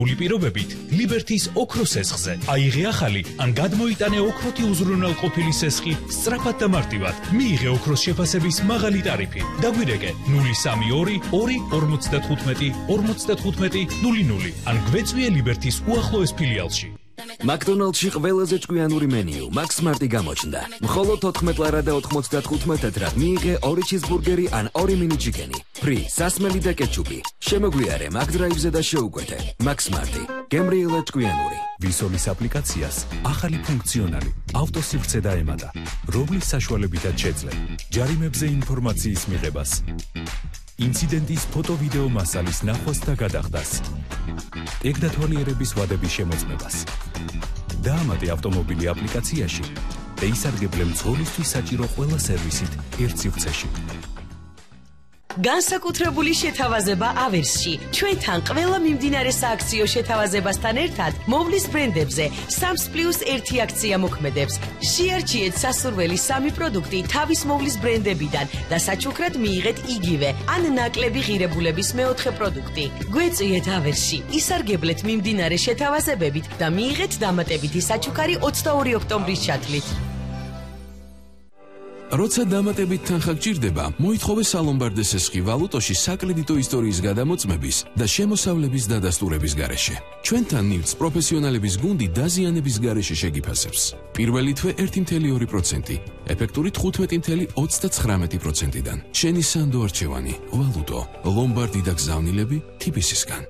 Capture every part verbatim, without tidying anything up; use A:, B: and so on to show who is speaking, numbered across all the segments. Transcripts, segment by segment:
A: Pirobebit, Liberties ოქროს სესხზე. აიღე ახალი, ან გადმოიტანე ოქროთი უზრუნველყოფილი სესხი სწრაფად და მარტივად. მიიღე ოქროს შეფასების მაღალი ტარიფი. დაგვირეკე ნული სამი ორი ორი ორმოცდათხუთმეტი ორმოცდათხუთმეტი ნული ნული. ან გვეწვიე Liberties უახლოეს ფილიალში.
B: McDonald's-ში ყველაზე ჭკვიანური მენიუ Max Smart-ი გამოჩნდა. მხოლოდ ოთხმეტ ლარა და ოთხმოცდათხუთმეტ ეტრად მიიღე ორი ჩიზბურგერი ან ორი მინი ჩიკენი. ფრი, სასმელი და კეჩუპი. შემოგვიარე McDrive-ზე და შეუკვეთე. Max Smart-ი. გემრიელად ჭკვიანური.
A: ვისოლის აპლიკაციას ახალი ფუნქციონალი ავტოსივრცე დაემატა, რომლის საშუალებითაც შეძლებ ჯარიმებზე ინფორმაციის მიღებას, ინციდენტის ფოტო-ვიდეო მასალის ნახვას და გადახდას, ტექდათვალიერების ვადების შემოწმებას. დაამატე ავტომობილი აპლიკაციაში და ისარგებლე მძღოლისთვის საჭირო ყველა სერვისით ერთ სივრცეში.
C: განსაკუთრებული შეთავაზება ავერსში. ჩვენთან ყველა მიმდინარე სააქციო შეთავაზებასთან ერთად მოვლის ბრენდებზე სამს პლუს ერთი აქცია მოქმედებს. შეარჩიეთ სასურველი სამი პროდუქტი თავის მოვლის ბრენდებიდან და საჩუქრად მიიღეთ იგივე ან ნაკლები ღირებულების მეოთხე პროდუქტი. გვეწვიეთ ავერსში, ისარგებლეთ მიმდინარე შეთავაზებებით და მიიღეთ დამატებითი საჩუქარი ოცდაორი ოქტომბრის ჩათვლით.
D: როცა დამატებით თანხა გჭირდება, მოითხოვე სალომბარდე სესხი ვალუტოში საკრედიტო ისტორიის გადამოწმების და შემოსავლების დადასტურების გარეშე. ჩვენთან ნივთს პროფესიონალების გუნდი დაზიანების გარეშე შეგიფასებს. პირველი თვე ერთი კoma ორი პროცენტი, ეფექტური თხუთმეტი კoma ოცდაცხრამეტი პროცენტიდან. შენი სანდო არჩევანი, ვალუტო, ლომბარდი და გზავნილები თიბისისგან.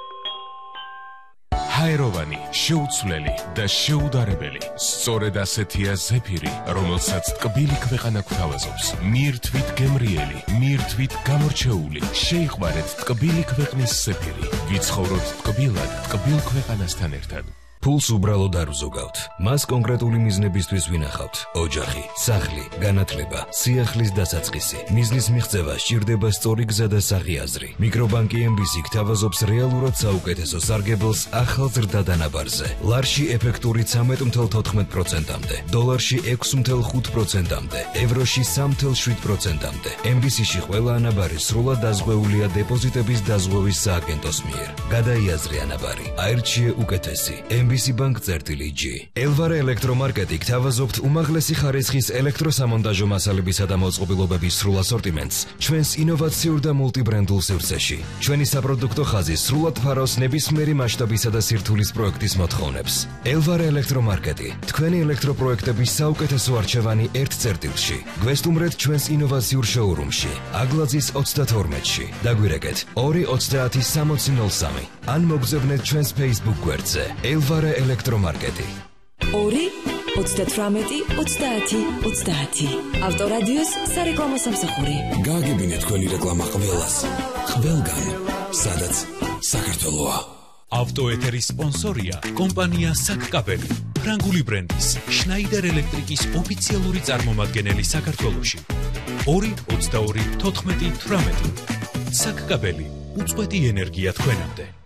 E: ჰაეროვანი, შეუცვლელი და შეუდარებელი. სწორედ ასეთია ზეფირი, რომელსაც ტკბილი ქვეყანა გვთავაზობს. მიირთვით გემრიელი, მიირთვით გამორჩეული. შეიყვარეთ ტკბილი ქვეყნის ზეფირი. ვიცხოვროთ ტკბილად, ტკბილ ქვეყანასთან ერთად.
B: ფულს უბრალოდ არ ვზოგავთ. მას კონკრეტული მიზნებისთვის ვინახავთ. ოჯახი, სახლი, განათლება, სიახლის დასაწყისი. მიზნის მიღწევა სჭირდება სწორი გზა და საღი აზრი. მიკრობანკი ემ ბი სი გთავაზობს რეალურად საუკეთესო სარგებელს ახალ ზრდა დანაბარზე. ლარში ეფექტური ცამეტ კoma თოთხმეტ პროცენტამდე, დოლარში ექვსი კoma ხუთ პროცენტამდე, ევროში სამი კoma შვიდ პროცენტამდე. ემ ბი სი-ში ყველა ანაბარი სრულად დაზღვეულია დეპოზიტების დაზღვევის სააგენტოს მიერ. გადაიაზრე ანაბარი. აირჩიე უკეთესი. ემ ბი სი Bank წერტილი G. ელვარე ელექტრომარკეტი გთავაზობთ უმაღლესი ხარისხის ელექტროსამონტაჟო მასალებისა და მოწყობილობების სრულ ასორტიმენტს ჩვენს ინოვაციურ და მულტიბრენდულ სივრცეში. ჩვენი საპროდუქტო ხაზი სრულად ფარავს ნებისმიერი მასშტაბისა და სირთულის პროექტის მოთხოვნებს. ელვარე ელექტრომარკეტი, თქვენი ელექტროპროექტების საუკეთესო არჩევანი ერთ წერტილში. გვესტუმრეთ ჩვენს ინოვაციურ შოურუმში, აგლაძის ოცდათორმეტში. დაგვირეკეთ ორი ოცდაათი სამოცი ნული სამი. ან მოგზავნეთ ჩვენს Facebook გვერდზე. ელვარე ელექტრომარკეტი.
F: ორი ოცდათვრამეტი ოცდაათი ოცდაათი. ავტორადიოს სარეკლამო სამსახური.
D: გააგებინეთ თქვენი რეკლამა ყველას. ყველგან, სადაც საქართველოა.
A: ავტოეთერის სპონსორია კომპანია საკკაბელი, ფრანგული ბრენდის შნაიდერ ელექტრიკის ოფიციალური წარმომადგენელი საქართველოში. ორი ოცდაორი თოთხმეტი თვრამეტი. საკკაბელი, უწყვეტი ენერგია თქვენამდე.